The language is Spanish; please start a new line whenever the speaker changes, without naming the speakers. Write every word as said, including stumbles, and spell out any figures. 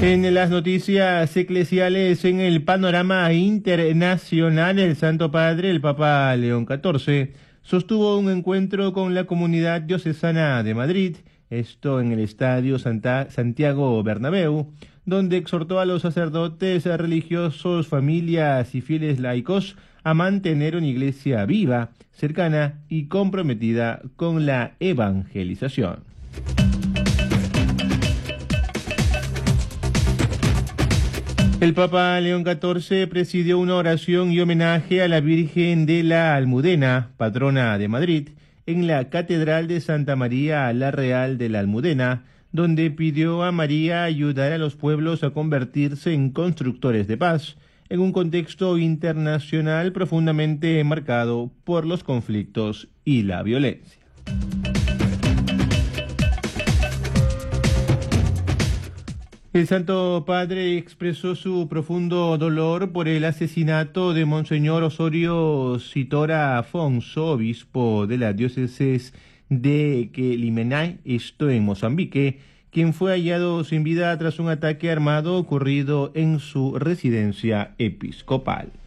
En las noticias eclesiales, en el panorama internacional, el Santo Padre, el Papa León catorce, sostuvo un encuentro con la comunidad diocesana de Madrid, esto en el Estadio Santa, Santiago Bernabéu, donde exhortó a los sacerdotes, religiosos, familias y fieles laicos a mantener una iglesia viva, cercana y comprometida con la evangelización. El Papa León catorce presidió una oración y homenaje a la Virgen de la Almudena, patrona de Madrid, en la Catedral de Santa María la Real de la Almudena, donde pidió a María ayudar a los pueblos a convertirse en constructores de paz, en un contexto internacional profundamente marcado por los conflictos y la violencia. El Santo Padre expresó su profundo dolor por el asesinato de Monseñor Osorio Citora Afonso, obispo de la diócesis de Quelimane, esto en Mozambique, quien fue hallado sin vida tras un ataque armado ocurrido en su residencia episcopal.